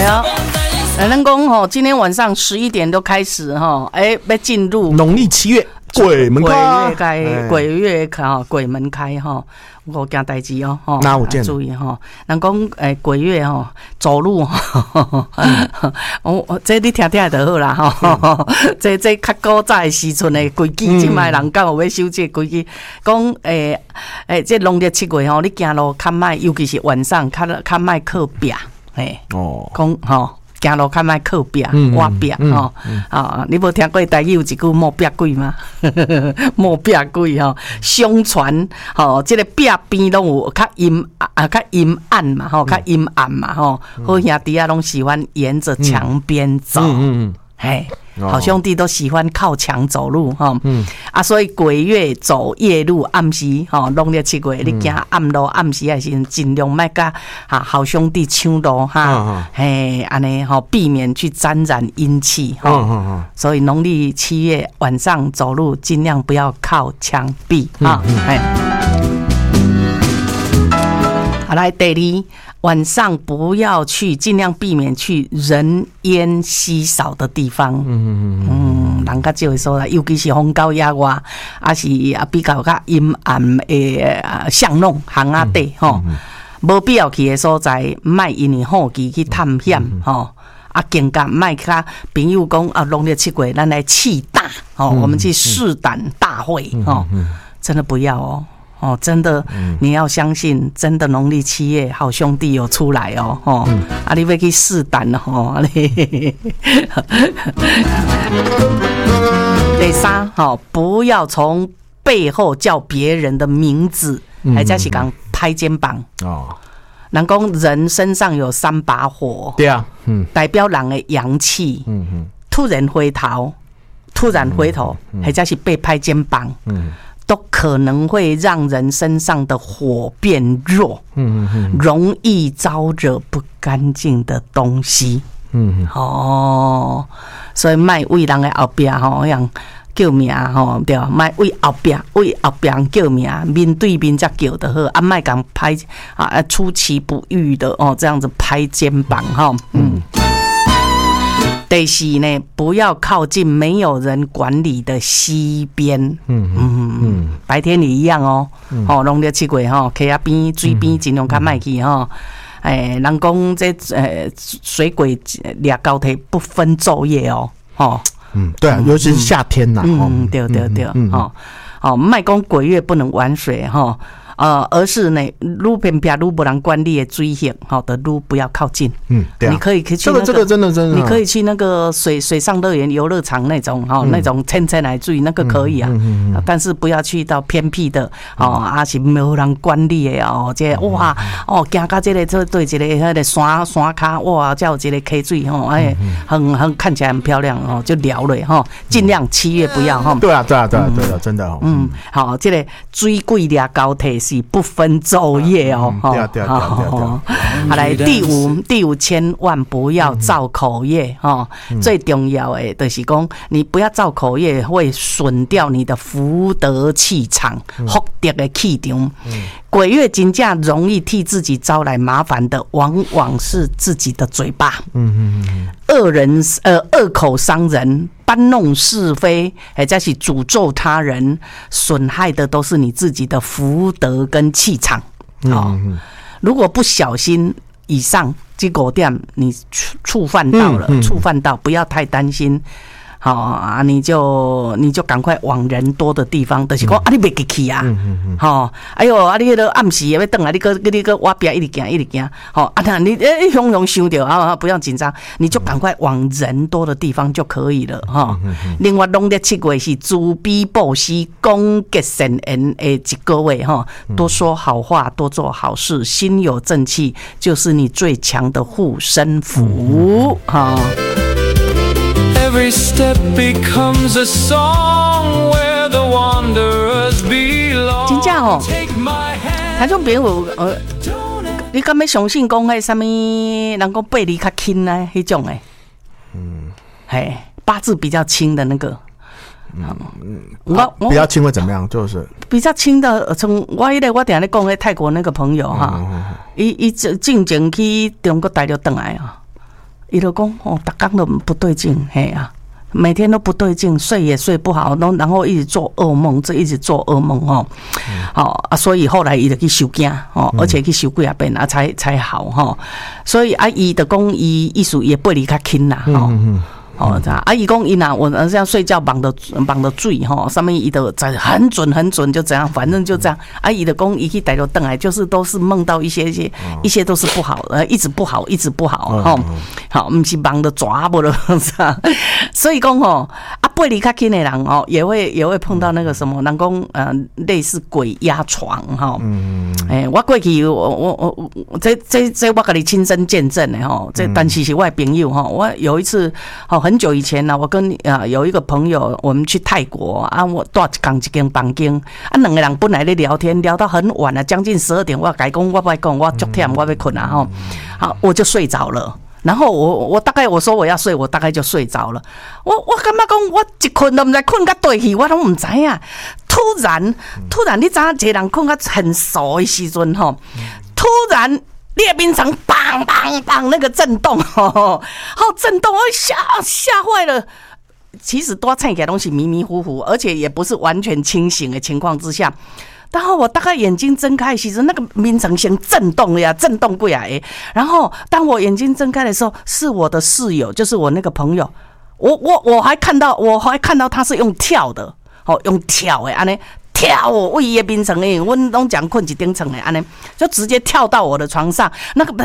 哎呀，人讲吼，今天晚上11点都开始哈，要进入农历7月鬼门开， 鬼月哈，鬼门开哈，五件代志哦， 那有见注意哈。人讲鬼月吼，走路哈，这你听听就好啦哈。这较古早的时阵的规矩，即卖人敢有要守这规矩？讲这农历7月吼，你行路较莫，尤其是晚上较莫靠壁，讲吼。行路较莫靠壁、挖壁吼，你无听过台语有一句摸壁鬼吗？摸壁鬼吼，相传吼，这个壁边拢有较阴暗嘛，吼，较阴暗嘛，吼，好兄弟啊，拢喜欢沿着墙边走，嘿。好兄弟都喜欢靠墙走路哈，所以鬼月走夜路，暗时哈，农历7月你行暗路，暗时还是尽量莫甲好兄弟抢路哈，嘿，安尼哈，避免去沾染阴气哈。所以农历7月晚上走路尽量不要靠墙壁哈。好，来第2，晚上不要去，尽量避免去人烟稀少的地方。人较少会说啦，尤其是风高野外，是比较阴暗的巷弄巷仔底吼，无必要去的所在，莫因为好奇去探险吼。更加莫甲朋友讲农历7月咱来气大我们去试胆大会真的不要真的，你要相信，真的农历7月好兄弟有出来你要去试胆第3，不要从背后叫别人的名字，还在是讲拍肩膀人讲人身上有3把火， 对啊， 代表人的阳气，突然回头，还在是被拍肩膀，都可能会让人身上的火变弱，容易招惹不干净的东西，所以莫为人的后边像叫名对吧？莫为后边叫名，面对面才叫就好，莫讲拍出其不意的这样子拍肩膀第4呢，不要靠近没有人管理的溪边。白天也一样农历7月溪仔边、水边尽量较莫去人讲这水鬼掠高铁不分昼夜对啊，尤其是夏天呐。 对，莫讲鬼月不能玩水而是呢，路偏偏路不能管理的水性，的路不要靠近。对啊，你可以去那个这个真的， 你可以去那个水上乐园、游乐场那种那种浅来水那个可以但是不要去到偏僻的是没有人管理的这哇行到这个对这个那个山卡哇，才有这个溪水很看起来很漂亮就聊了尽量7月不要对啊，真的好，这个水鬼掠高铁。是不分昼夜对。好， 来第五，千万不要造口业最重要的就是讲，你不要造口业，会损掉你的福德气场、福德的气场。鬼月真正容易替自己招来麻烦的，往往是自己的嘴巴。恶口伤人，搬弄是非，或者是诅咒他人，损害的都是你自己的福德跟气场。如果不小心，以上这5点你触犯到了，不要太担心。你就赶快往人多的地方，就是讲你别去啊，哎呦，你迄个暗时要等来，你个挖边一直行，你熊想到不要紧张，你就赶快往人多的地方就可以了另外，农历7月是慈悲布施、公结善缘的一个月多说好话，多做好事，心有正气，就是你最强的护身符 Every step becomes a song where the wanderers belong. 真正听众朋友你敢要相信讲迄什么人讲8字较轻呢？迄种八字比较轻的那个。 我比较轻会怎么样？就是比较轻的，从我等下咧讲迄泰国那个朋友伊进前去中国大陆回来伊就讲哦，逐工都不对劲，嘿啊。每天都不对劲，睡也睡不好，然后一直做噩梦，一直做噩梦哦，所以后来伊就去收惊哦，而且去收几啊遍啊才好哈，所以伊就讲伊意思也不离较轻啦哦，伊讲伊呐，我这样睡觉绑的水哈，上面伊都在很准就这样，反正就这样。伊就讲伊去带着灯来，就是都是梦到一些都是不好，一直不好哈，好，不是忙的抓不了所以讲哦，背离较轻的人哦，也会碰到那个什么，人讲类似鬼压床哈。我过去我这我跟你亲身见证的哈，这但是我的朋友哈，我有一次很久以前呢，我跟有一个朋友，我们去泰国啊，我住一间房间啊，两个人本来在聊天，聊到很晚了，将近12点，我跟他讲，我不爱讲，我足忝，我要困啊哈，好，我就睡着了。然后我大概我说我要睡，我大概就睡着了。我感觉讲我一困都不知困到对去，我都不知啊。突然，你知影一个人困到很熟的时阵吼，突然。列冰城砰砰砰那个震动震动，我吓坏了。其实多看起来东西迷迷糊糊，而且也不是完全清醒的情况之下。然后我大概眼睛睁开，其实那个冰城先震动了呀，震动过来。然后当我眼睛睁开的时候，是我的室友，就是我那个朋友。我还看到他是用跳的，用跳的安尼。跳我伊的冰层诶，我拢讲困一顶层诶，安尼就直接跳到我的床上。那个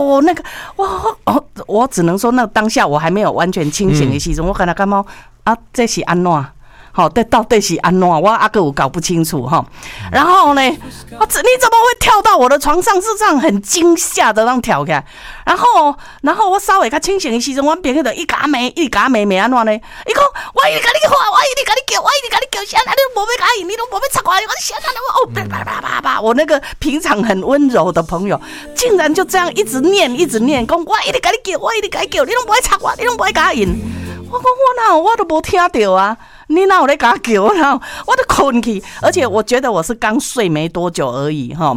我只能说，那当下我还没有完全清醒的时阵，我跟他感觉这是安怎？到底是安怎？我还有搞不清楚哈。然后呢，你怎么会跳到我的床上？是这样很惊吓的让跳起来。然后我稍微较清醒的时阵，我朋友就一甲骂安怎呢？伊讲我一直跟你话，我一直跟你叫，现在你都无要甲应，你都无要插我，我现在叭，我那个平常很温柔的朋友，竟然就这样一直念，讲我一直跟你叫，你都无要插我，你都无要甲应。我讲我都无听到啊！你哪有在甲叫？我都困去，而且我觉得我是刚睡没多久而已哈。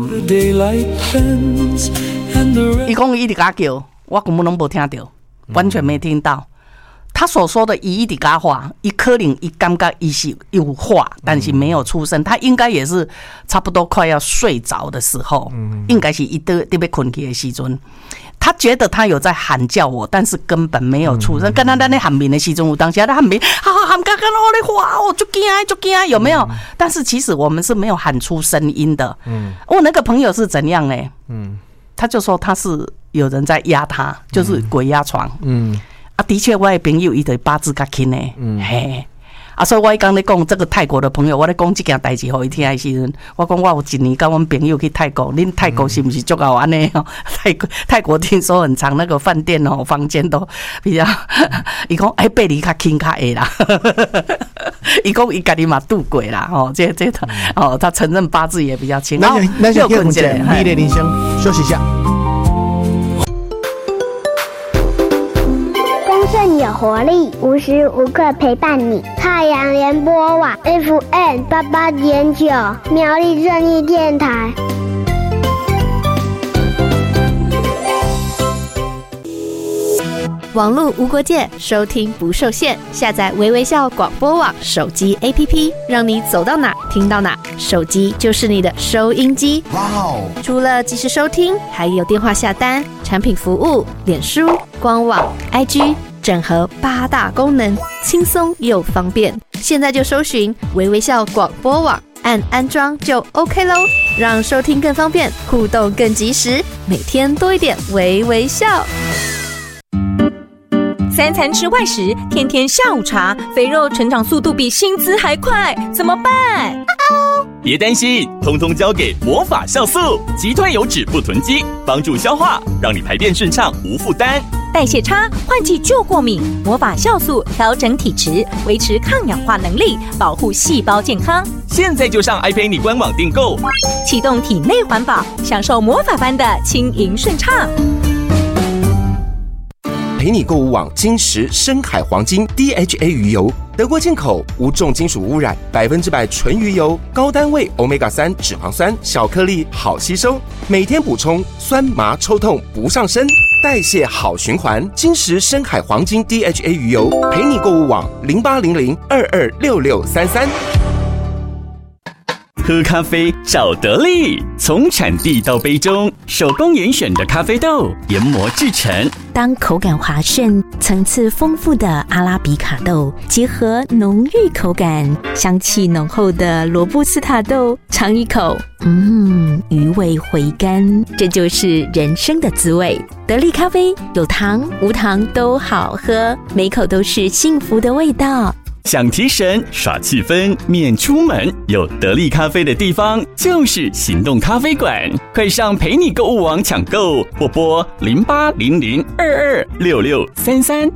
伊讲伊直甲叫，我根本拢无听到，完全没听到。他所说的伊直甲话，伊可能伊感觉伊是有话，但是没有出声。他应该也是差不多快要睡着的时候，应该是伊在要困去的时阵。他觉得他有在喊叫我，但是根本没有出声。跟他在那喊名的时阵，有当下在喊名，喊刚刚我的话，我就惊，有没有？但是其实我们是没有喊出声音的。我那个朋友是怎样呢？他就说他是有人在压他，就是鬼压床。的确，我的朋友伊就八字较轻诶，嘿。所以我刚才讲这个泰国的朋友，我在讲这件代志给伊听的时阵，我讲我有一年跟阮朋友去泰国，恁泰国是不是足够安尼？泰国听说很长，那个饭店房间都比较，伊讲背离较轻较会啦，伊讲伊家己嘛度过啦，他承认八字也比较轻。 那就困起来，你的铃声休息一下。 更有活力，无时无刻陪伴你。太阳联播网 FM 88.9，苗栗正义电台。 网络无国界，收听不受限。下载微微笑广播网手机 APP， 让你走到哪听到哪。手机就是你的收音机。哇哦！除了即时收听，还有电话下单、产品服务、脸书、官网、IG。整合8大功能，轻松又方便。现在就搜寻微微笑广播网，按安装就 OK 咯，让收听更方便，互动更及时，每天多一点微微笑。 3餐吃外食，天天下午茶，肥肉成长速度比薪资还快，怎么办？ 别担心，通通交给魔法酵素，击退油脂不囤积，帮助消化，让你排便顺畅无负担。 代谢差，换季就过敏，魔法酵素调整体质，维持抗氧化能力，保护细胞健康。 现在就上 iPay 官网订购， 启动体内环保，享受魔法般的轻盈顺畅。 陪你购物网金石深海黄金 DHA 鱼油，德国进口，无重金属污染，100%纯鱼油，高单位 Omega-3 脂肪酸，小颗粒好吸收，每天补充，酸麻抽痛不上身。 代谢好循环，金石深海黄金 DHA 鱼油，陪你购物网0800226633。 喝咖啡找得力，从产地到杯中，手工严选的咖啡豆研磨制成。 当口感滑顺、层次丰富的阿拉比卡豆结合浓郁口感、香气浓厚的罗布斯塔豆，尝一口，余味回甘，这就是人生的滋味。得力咖啡有糖无糖都好喝，每口都是幸福的味道。 想提神耍气氛免出门，有得力咖啡的地方就是行动咖啡馆，快上陪你购物网抢购，或拨0800226633。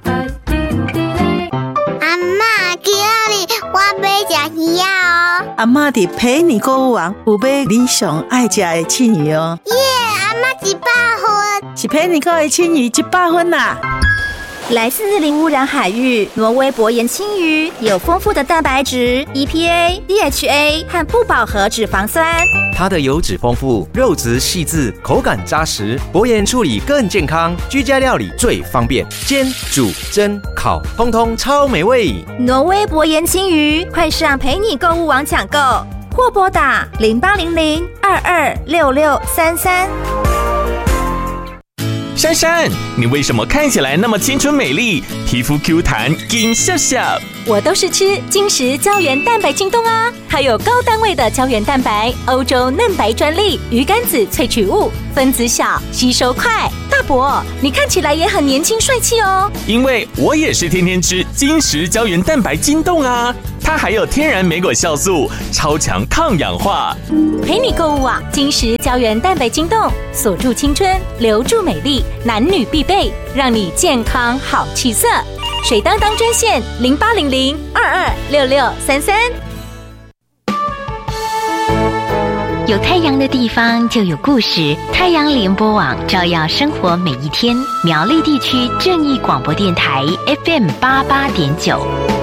阿嬷，今日我要吃鱼哦。 阿嬷伫陪你购物网有买你上爱吃的青鱼哦。 耶，阿嬷100分， 是陪你购的青鱼100分啦。 来自零污染海域，挪威薄盐青鱼有丰富的蛋白质、EPA、DHA 和不饱和脂肪酸。 它的油脂丰富，肉质细致，口感扎实，薄盐处理更健康，居家料理最方便，煎、煮、蒸、烤，通通超美味。 挪威薄盐青鱼，快上陪你购物网抢购，或拨打0800226633。 珊珊，你为什么看起来那么青春美丽，皮肤 Q 弹，紧笑笑？ 我都是吃金石胶原蛋白晶冻啊，还有高单位的胶原蛋白，欧洲嫩白专利，鱼肝子萃取物，分子小，吸收快。大伯，你看起来也很年轻帅气哦。 因为我也是天天吃金石胶原蛋白晶冻啊，它还有天然莓果酵素，超强抗氧化。 陪你购物网金石胶原蛋白晶冻，锁住青春，留住美丽，男女必备，让你健康好气色。水当当专线0800226633。 有太阳的地方就有故事，太阳联播网照耀生活每一天。苗栗地区正义广播电台 FM88.9。